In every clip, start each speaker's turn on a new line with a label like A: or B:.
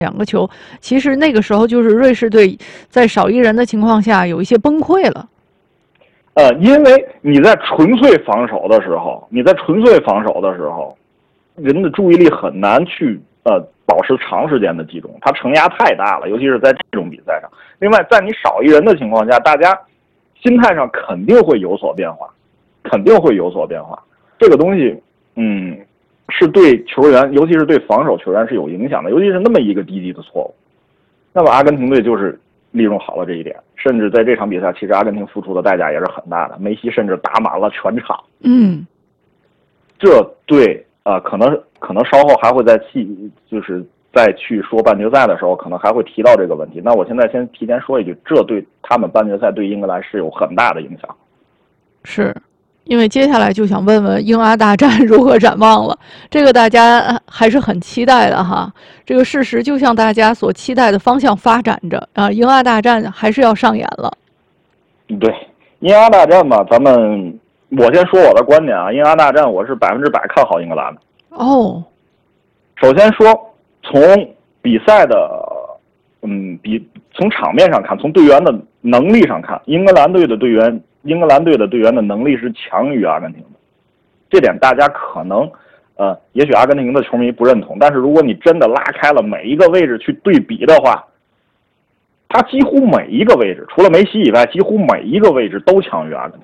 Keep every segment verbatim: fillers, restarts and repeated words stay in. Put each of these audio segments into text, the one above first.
A: 两个球，其实那个时候就是瑞士队在少一人的情况下有一些崩溃了。
B: 呃，因为你在纯粹防守的时候，你在纯粹防守的时候，人的注意力很难去呃保持长时间的集中，它承压太大了，尤其是在这种比赛上。另外，在你少一人的情况下，大家心态上肯定会有所变化，肯定会有所变化。这个东西，嗯。是对球员，尤其是对防守球员是有影响的，尤其是那么一个低级的错误。那么阿根廷队就是利用好了这一点，甚至在这场比赛，其实阿根廷付出的代价也是很大的。梅西甚至打满了全场。
A: 嗯，
B: 这对啊、呃，可能可能稍后还会再细，就是再去说半决赛的时候，可能还会提到这个问题。那我现在先提前说一句，这对他们半决赛对英格兰是有很大的影响。
A: 是。因为接下来就想问问英阿大战如何展望了，这个大家还是很期待的哈。这个事实就像大家所期待的方向发展着啊，英阿大战还是要上演了。
B: 对，英阿大战嘛，咱们我先说我的观点啊，英阿大战我是百分之百看好英格兰的。
A: 哦，
B: 首先说从比赛的，嗯，比从场面上看，从队员的能力上看，英格兰队的队员。英格兰队的队员的能力是强于阿根廷的，这点大家可能，呃，也许阿根廷的球迷不认同，但是如果你真的拉开了每一个位置去对比的话，他几乎每一个位置，除了梅西以外，几乎每一个位置都强于阿根廷。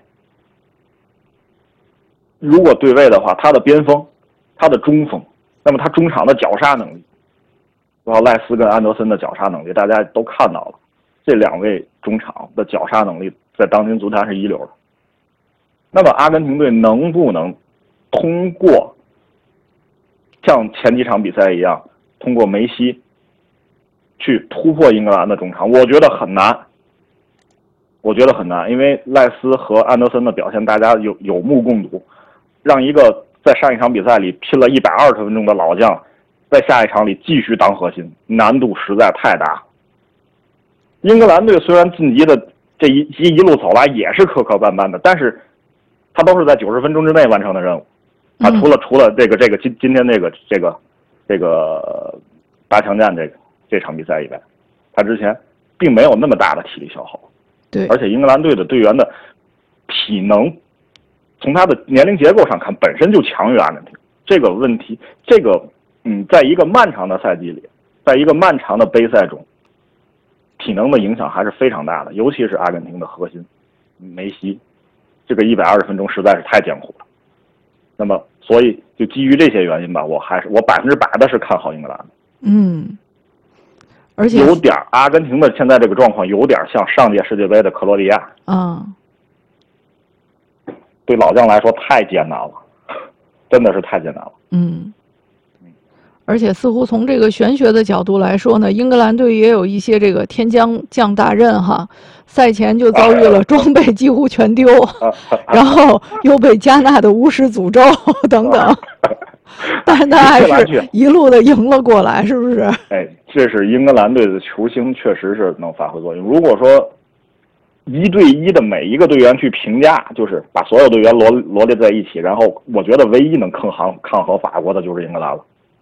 B: 如果对位的话，他的边锋，他的中锋，那么他中场的绞杀能力，然后赖斯跟安德森的绞杀能力，大家都看到了，这两位中场的绞杀能力在当今足坛是一流的。那么阿根廷队能不能通过像前几场比赛一样，通过梅西去突破英格兰的中场？我觉得很难，我觉得很难，因为赖斯和安德森的表现大家有有目共睹，让一个在上一场比赛里拼了一百二十分钟的老将，在下一场里继续当核心，难度实在太大。英格兰队虽然晋级的这一一一路走来也是磕磕绊绊的，但是他都是在九十分钟之内完成的任务。他除了、嗯、除了这个这个今今天这个这个这个八强战这个这场比赛以外，他之前并没有那么大的体力消耗。
A: 对，
B: 而且英格兰队的队员的体能，从他的年龄结构上看，本身就强于阿根廷。这个问题，这个嗯，在一个漫长的赛季里，在一个漫长的杯赛中，体能的影响还是非常大的，尤其是阿根廷的核心梅西，这个一百二十分钟实在是太艰苦了。那么，所以就基于这些原因吧，我还是我百分之百的是看好英格兰的。
A: 嗯，而且
B: 有点阿根廷的现在这个状况有点像上届世界杯的克罗地亚。
A: 啊、
B: 嗯，对老将来说太艰难了，真的是太艰难了。
A: 嗯。而且似乎从这个玄学的角度来说呢，英格兰队也有一些这个天将降大任哈，赛前就遭遇了装备几乎全丢，然后又被加纳的巫师诅咒等等，但是他还是一路的赢了过来，是不是？
B: 哎，这是英格兰队的球星确实是能发挥作用。如果说一对一的每一个队员去评价，就是把所有队员罗罗列在一起，然后我觉得唯一能抗衡抗衡法国的就是英格兰了。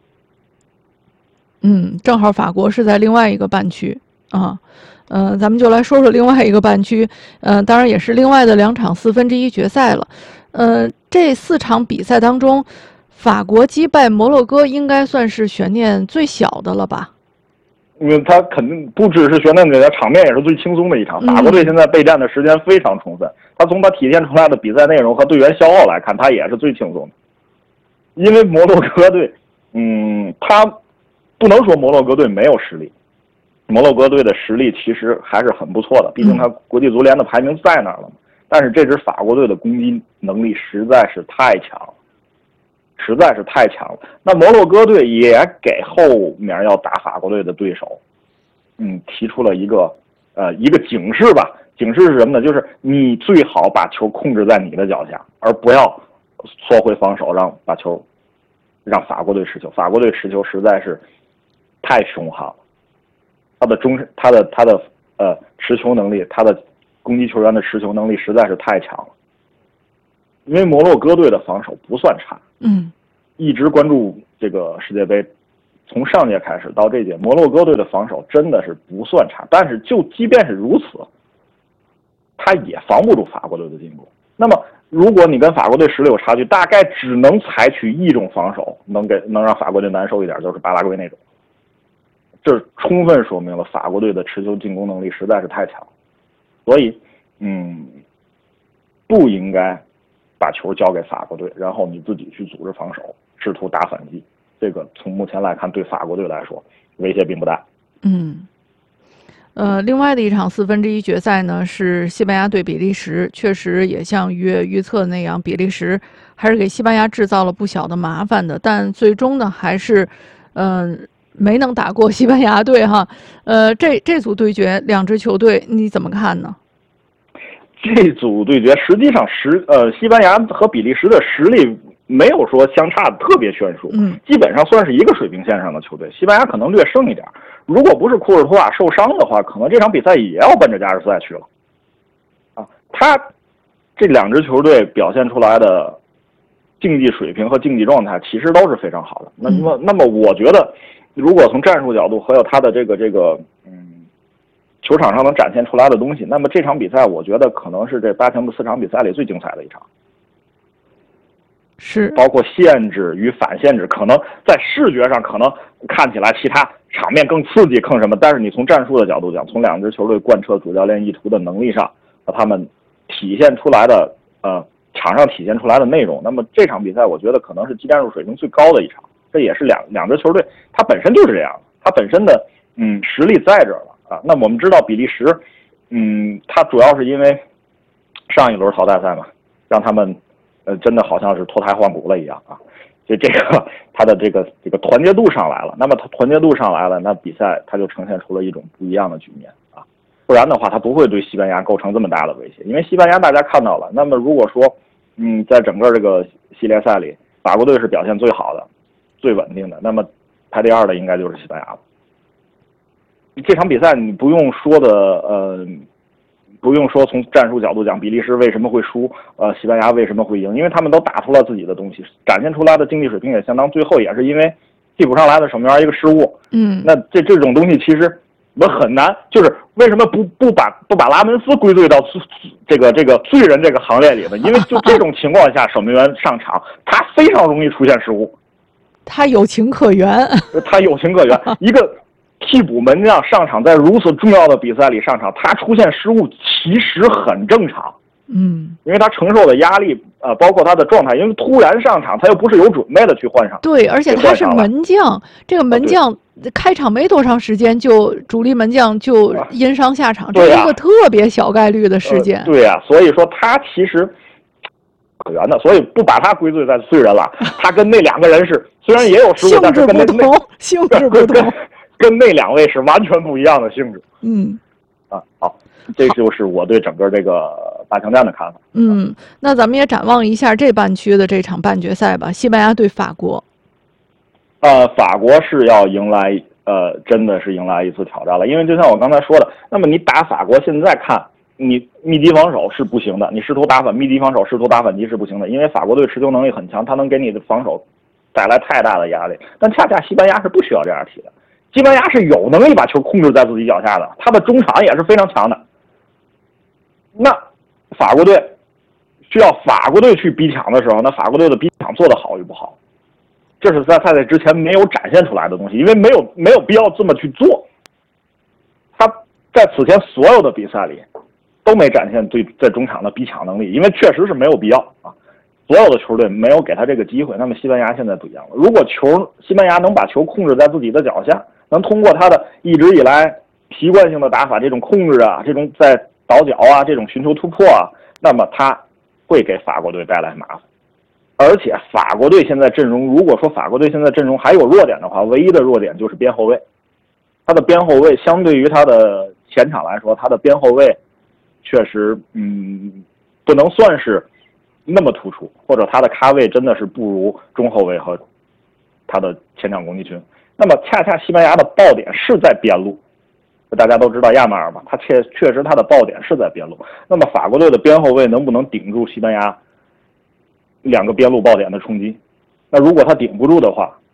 A: 嗯，正好法国是在另外一个半区啊，嗯、呃，咱们就来说说另外一个半区，嗯、呃，当然也是另外的两场四分之一决赛了，呃，这四场比赛当中，法国击败摩洛哥应该算是悬念最小的了吧？
B: 因为他肯定不只是悬念最小，场面也是最轻松的一场。法国队现在备战的时间非常充分，他从他体现出来的比赛内容和队员消耗来看，他也是最轻松的。因为摩洛哥队，嗯，他。不能说摩洛哥队没有实力，摩洛哥队的实力其实还是很不错的，毕竟他国际足联的排名在那儿了嘛。但是这支法国队的攻击能力实在是太强了，实在是太强了。那摩洛哥队也给后面要打法国队的对手，嗯，提出了一个呃一个警示吧。警示是什么呢？就是你最好把球控制在你的脚下，而不要缩回防守，让把球让法国队持球。法国队持球实在是太凶悍了，他的中他的他的呃持球能力，他的攻击球员的持球能力实在是太强了。因为摩洛哥队的防守不算差，
A: 嗯，
B: 一直关注这个世界杯从上届开始到这届，摩洛哥队的防守真的是不算差，但是就即便是如此，他也防不住法国队的进攻。那么如果你跟法国队实力有差距，大概只能采取一种防守，能给能让法国队难受一点，就是巴拉圭那种。这充分说明了法国队的持球进攻能力实在是太强，所以，嗯，不应该把球交给法国队，然后你自己去组织防守，试图打反击。这个从目前来看，对法国队来说威胁并不大。
A: 嗯。呃，另外的一场四分之一决赛呢，是西班牙对比利时，确实也像预预测那样，比利时还是给西班牙制造了不小的麻烦的，但最终呢，还是，嗯、呃，没能打过西班牙队哈。呃，这这组对决，两支球队你怎么看呢？
B: 这组对决实际上实呃，西班牙和比利时的实力没有说相差的特别悬殊，
A: 嗯，
B: 基本上算是一个水平线上的球队。西班牙可能略胜一点，如果不是库尔图瓦受伤的话，可能这场比赛也要奔着加时赛去了。啊，他这两支球队表现出来的竞技水平和竞技状态其实都是非常好的。那么，那么我觉得，如果从战术角度还有他的这个这个嗯球场上能展现出来的东西，那么这场比赛我觉得可能是这八强的四场比赛里最精彩的一场。
A: 是，
B: 包括限制与反限制，可能在视觉上可能看起来其他场面更刺激更什么，但是你从战术的角度讲，从两支球队贯彻主教练意图的能力上和他们体现出来的呃场上体现出来的内容，那么这场比赛我觉得可能是技战术水平最高的一场。这也是两两支球队它本身就是这样，它本身的嗯实力在这儿了啊。那我们知道比利时，嗯，它主要是因为上一轮淘汰赛嘛，让他们呃真的好像是脱胎换骨了一样啊。就这个他的这个这个团结度上来了，那么他团结度上来了，那比赛他就呈现出了一种不一样的局面啊。不然的话，他不会对西班牙构成这么大的威胁，因为西班牙大家看到了。那么如果说嗯在整个这个系列赛里，法国队是表现最好的、最稳定的，那么排第二的应该就是西班牙了。这场比赛你不用说的呃。不用说从战术角度讲，比利时为什么会输，呃，西班牙为什么会赢？因为他们都打出了自己的东西，展现出来的竞技水平也相当。最后也是因为替补上来的守门员一个失误，
A: 嗯，
B: 那这这种东西其实我很难，就是为什么不不把不把拉门斯归队到这个这个罪人这个行列里呢？因为就这种情况下，守门员上场，他非常容易出现失误，
A: 他有情可原，
B: 他有情可原，一个。替补门将上场，在如此重要的比赛里上场，他出现失误其实很正常。
A: 嗯，
B: 因为他承受的压力，呃，包括他的状态，因为突然上场，他又不是有准备的去换上。
A: 对，而且他是门将，这个门将开场没多长时间就主力门将就因伤下场，这是一个特别小概率的事件。
B: 呃、对呀、啊，所以说他其实可原的，所以不把他归罪在罪人了。他跟那两个人是虽然也有失误，但是跟那
A: 性质不同，性质不同。
B: 跟那两位是完全不一样的性质。
A: 嗯，
B: 啊，好，这就是我对整个这个八强战的看法。
A: 嗯，那咱们也展望一下这半区的这场半决赛吧，西班牙对法国。
B: 呃，法国是要迎来呃，真的是迎来一次挑战了，因为就像我刚才说的，那么你打法国现在看，你密集防守是不行的，你试图打反密集防守，试图打反击是不行的，因为法国队持球能力很强，它能给你的防守带来太大的压力，但恰恰西班牙是不需要这样踢的。西班牙是有能力把球控制在自己脚下的，他的中场也是非常强的。那法国队需要法国队去逼抢的时候，那法国队的逼抢做得好与不好，这是在赛赛之前没有展现出来的东西，因为没有没有必要这么去做。他在此前所有的比赛里都没展现对在中场的逼抢能力，因为确实是没有必要啊。所有的球队没有给他这个机会，那么西班牙现在不一样了。如果球西班牙能把球控制在自己的脚下，能通过他的一直以来习惯性的打法，这种控制啊，这种在倒脚啊，这种寻求突破啊，那么他会给法国队带来麻烦。而且法国队现在阵容，如果说法国队现在阵容还有弱点的话，唯一的弱点就是边后卫。他的边后卫相对于他的前场来说，他的边后卫确实嗯不能算是那么突出，或者他的咖位真的是不如中后卫和他的前场攻击群。那么恰恰西班牙的爆点是在边路，大家都知道亚马尔嘛，他确确实他的爆点是在边路。那么法国队的边后卫能不能顶住西班牙两个边路爆点的冲击？那如果他顶不住的话，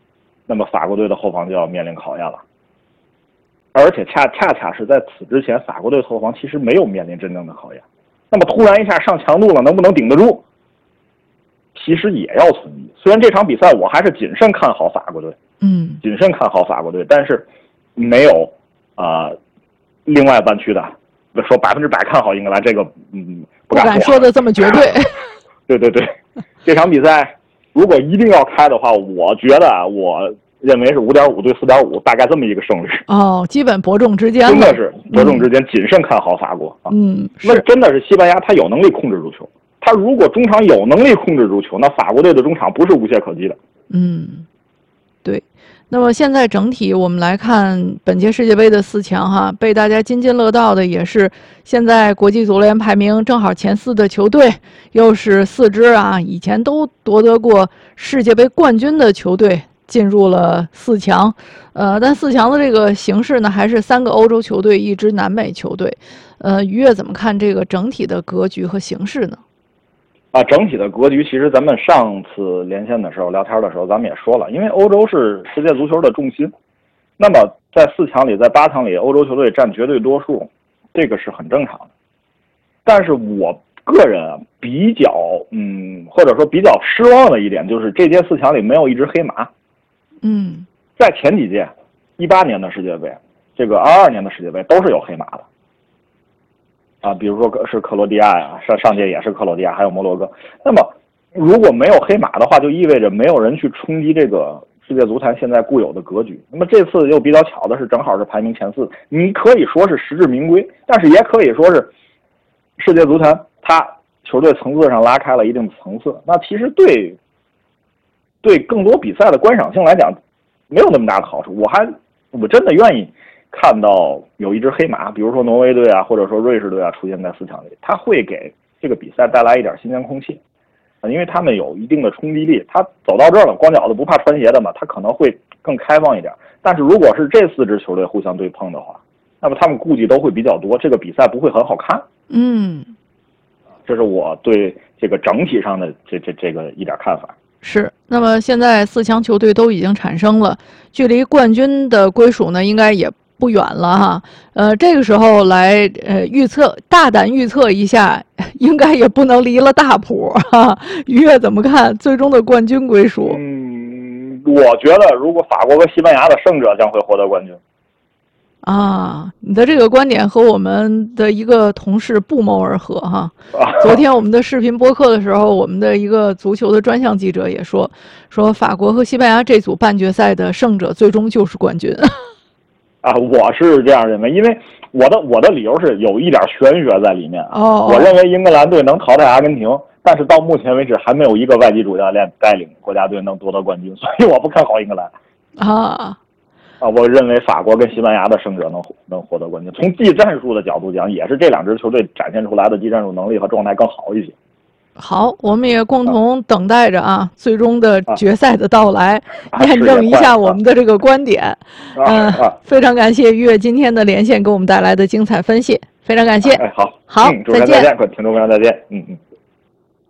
B: 那么法国队的后防就要面临考验了。而且恰恰恰是在此之前，法国队后防其实没有面临真正的考验。那么突然一下上强度了，能不能顶得住？其实也要存疑。虽然这场比赛我还是谨慎看好法国队，
A: 嗯，
B: 谨慎看好法国队，但是没有啊、呃、另外半区的说百分之百看好英格兰，这个嗯不敢说，
A: 不敢说的这么绝对。
B: 对对对，这场比赛如果一定要开的话，我觉得啊，我认为是五点五对四点五，大概这么一个胜率。
A: 哦，基本伯仲之间了。
B: 真的是伯仲之间，谨慎看好法国啊。
A: 嗯，
B: 那真的是西班牙，他有能力控制住球。他如果中场有能力控制住球，那法国队的中场不是无懈可击的。
A: 嗯，对。那么现在整体我们来看本届世界杯的四强哈，被大家津津乐道的也是现在国际足联排名正好前四的球队，又是四支啊以前都夺得过世界杯冠军的球队进入了四强。呃，但四强的这个形式呢，还是三个欧洲球队，一支南美球队。呃，于越怎么看这个整体的格局和形势呢？
B: 啊，整体的格局，其实咱们上次连线的时候聊天的时候，咱们也说了，因为欧洲是世界足球的重心，那么在四强里，在八强里，欧洲球队占绝对多数，这个是很正常的。但是我个人啊，比较嗯，或者说比较失望的一点就是，这届四强里没有一支黑马。
A: 嗯，
B: 在前几届，一八年的世界杯，这个二二年的世界杯都是有黑马的。啊，比如说是克罗地亚呀，上上届也是克罗地亚，还有摩洛哥。那么如果没有黑马的话，就意味着没有人去冲击这个世界足坛现在固有的格局。那么这次又比较巧的是，正好是排名前四，你可以说是实至名归，但是也可以说是世界足坛它球队层次上拉开了一定的层次。那其实对对更多比赛的观赏性来讲，没有那么大的好处。我还我真的愿意看到有一支黑马，比如说挪威队啊，或者说瑞士队啊出现在四强里，它会给这个比赛带来一点新鲜空气，因为他们有一定的冲击力。他走到这儿了，光脚的不怕穿鞋的嘛，他可能会更开放一点。但是如果是这四支球队互相对碰的话，那么他们顾忌都会比较多，这个比赛不会很好看。
A: 嗯，
B: 这是我对这个整体上的这这这个一点看法。
A: 是，那么现在四强球队都已经产生了，距离冠军的归属呢，应该也不远了哈。呃，这个时候来呃预测，大胆预测一下，应该也不能离了大谱哈。于越怎么看最终的冠军归属？
B: 嗯，我觉得如果法国和西班牙的胜者将会获得冠军。
A: 啊，你的这个观点和我们的一个同事不谋而合哈。昨天我们的视频播客的时候，我们的一个足球的专项记者也说，说法国和西班牙这组半决赛的胜者最终就是冠军。
B: 啊，我是这样认为，因为我的我的理由是有一点玄学在里面。
A: 哦，
B: 我认为英格兰队能淘汰阿根廷，但是到目前为止还没有一个外籍主教练带领国家队能夺得冠军，所以我不看好英格兰。
A: 啊。
B: 啊，我认为法国跟西班牙的胜者能能获得冠军。从技战术的角度讲，也是这两支球队展现出来的技战术能力和状态更好一些。
A: 好，我们也共同等待着啊，啊最终的决赛的到来，
B: 啊、
A: 验证一下我们的这个观点。嗯、
B: 啊啊，
A: 非常感谢于越今天的连线给我们带来的精彩分析，非常感谢。
B: 哎，好，
A: 好，
B: 嗯、再见，各位听众朋友再见，嗯嗯。